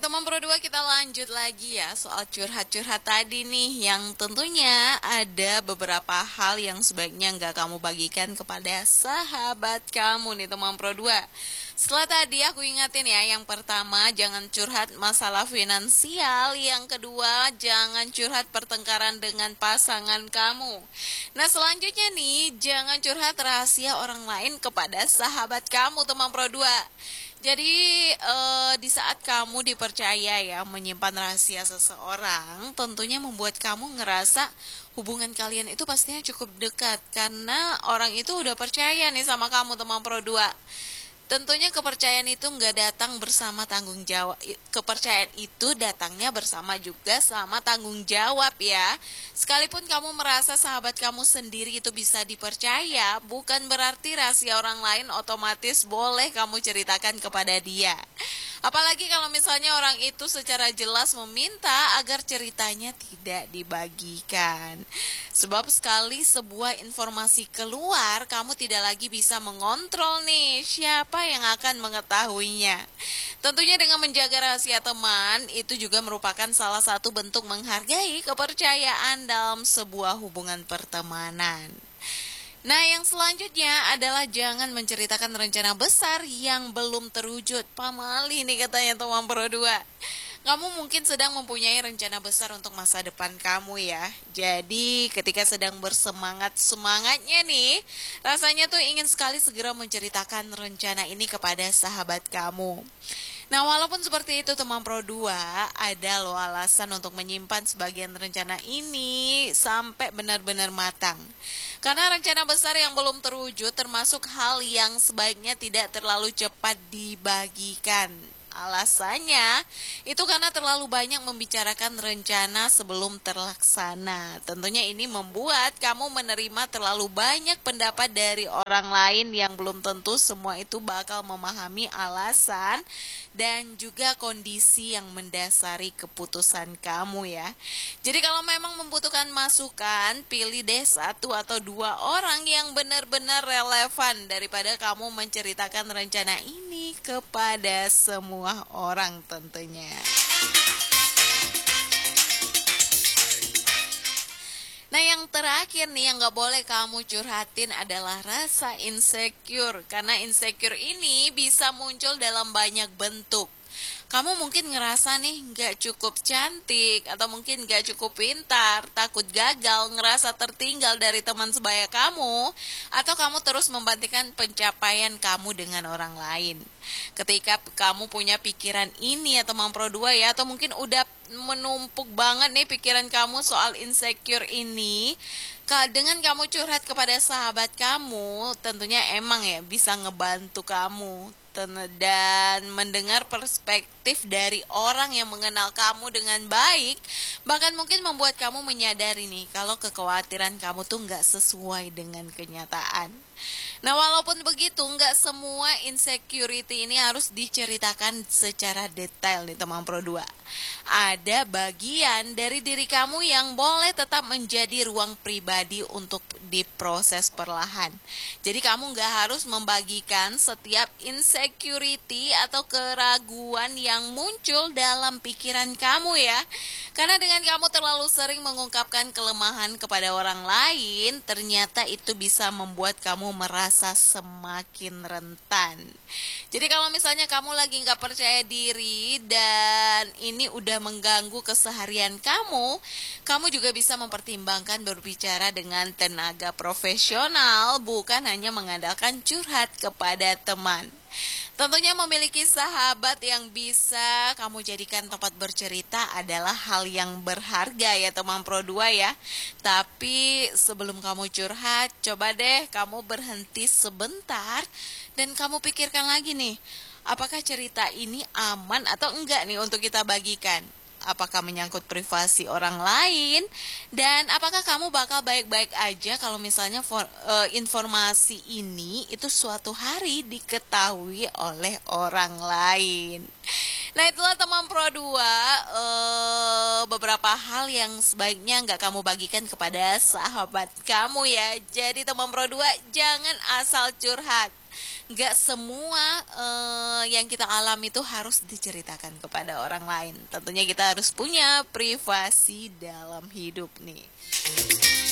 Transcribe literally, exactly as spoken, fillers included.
teman Pro dua, kita lanjut lagi ya soal curhat-curhat tadi nih, yang tentunya ada beberapa hal yang sebaiknya nggak kamu bagikan kepada sahabat kamu nih teman Pro dua. Setelah tadi aku ingatin ya, yang pertama jangan curhat masalah finansial, yang kedua jangan curhat pertengkaran dengan pasangan kamu. Nah selanjutnya nih, jangan curhat rahasia orang lain kepada sahabat kamu teman Pro dua. Jadi eh, di saat kamu dipercaya ya menyimpan rahasia seseorang, tentunya membuat kamu ngerasa hubungan kalian itu pastinya cukup dekat, karena orang itu udah percaya nih sama kamu teman Pro dua. Tentunya kepercayaan itu nggak datang bersama tanggung jawab. Kepercayaan itu datangnya bersama juga sama tanggung jawab ya. Sekalipun kamu merasa sahabat kamu sendiri itu bisa dipercaya, bukan berarti rahasia orang lain otomatis boleh kamu ceritakan kepada dia. Apalagi kalau misalnya orang itu secara jelas meminta agar ceritanya tidak dibagikan. Sebab sekali sebuah informasi keluar, kamu tidak lagi bisa mengontrol nih siapa yang akan mengetahuinya. Tentunya dengan menjaga rahasia teman, itu juga merupakan salah satu bentuk menghargai kepercayaan dalam sebuah hubungan pertemanan. Nah, yang selanjutnya adalah jangan menceritakan rencana besar yang belum terwujud. Pamali nih katanya teman Pro dua. Kamu mungkin sedang mempunyai rencana besar untuk masa depan kamu ya. Jadi ketika sedang bersemangat-semangatnya nih, rasanya tuh ingin sekali segera menceritakan rencana ini kepada sahabat kamu. Nah walaupun seperti itu teman Pro dua, ada loh alasan untuk menyimpan sebagian rencana ini sampai benar-benar matang. Karena rencana besar yang belum terwujud termasuk hal yang sebaiknya tidak terlalu cepat dibagikan. Alasannya itu karena terlalu banyak membicarakan rencana sebelum terlaksana. Tentunya ini membuat kamu menerima terlalu banyak pendapat dari orang lain yang belum tentu semua itu bakal memahami alasan dan juga kondisi yang mendasari keputusan kamu ya. Jadi kalau memang membutuhkan masukan, pilih deh satu atau dua orang yang benar-benar relevan daripada kamu menceritakan rencana ini kepada semua orang tentunya. Nah yang terakhir nih yang gak boleh kamu curhatin adalah rasa insecure. Karena insecure ini bisa muncul dalam banyak bentuk. Kamu mungkin ngerasa nih gak cukup cantik, atau mungkin gak cukup pintar, takut gagal, ngerasa tertinggal dari teman sebaya kamu, atau kamu terus membandingkan pencapaian kamu dengan orang lain. Ketika kamu punya pikiran ini ya teman Pro dua ya, atau mungkin udah menumpuk banget nih pikiran kamu soal insecure ini, dengan kamu curhat kepada sahabat kamu, tentunya emang ya bisa ngebantu kamu dan mendengar perspektif dari orang yang mengenal kamu dengan baik, bahkan mungkin membuat kamu menyadari nih kalau kekhawatiran kamu tuh nggak sesuai dengan kenyataan. Nah walaupun begitu, nggak semua insecurity ini harus diceritakan secara detail nih teman Pro dua. Ada bagian dari diri kamu yang boleh tetap menjadi ruang pribadi untuk diproses perlahan. Jadi kamu nggak harus membagikan setiap insecurity atau keraguan yang muncul dalam pikiran kamu ya. Karena dengan kamu terlalu sering mengungkapkan kelemahan kepada orang lain, ternyata itu bisa membuat kamu merasa semakin rentan. Jadi kalau misalnya kamu lagi nggak percaya diri dan ini udah mengganggu keseharian kamu, kamu juga bisa mempertimbangkan berbicara dengan tenaga profesional, bukan hanya mengandalkan curhat kepada teman. Tentunya memiliki sahabat yang bisa kamu jadikan tempat bercerita adalah hal yang berharga ya teman Pro dua ya. Tapi sebelum kamu curhat, coba deh kamu berhenti sebentar dan kamu pikirkan lagi nih, apakah cerita ini aman atau enggak nih untuk kita bagikan? Apakah menyangkut privasi orang lain, dan apakah kamu bakal baik-baik aja kalau misalnya for, uh, informasi ini itu suatu hari diketahui oleh orang lain. Nah itulah teman Pro dua, uh, beberapa hal yang sebaiknya nggak kamu bagikan kepada sahabat kamu ya. Jadi teman Pro dua, jangan asal curhat. nggak semua uh, yang kita alami itu harus diceritakan kepada orang lain. Tentunya kita harus punya privasi dalam hidup nih.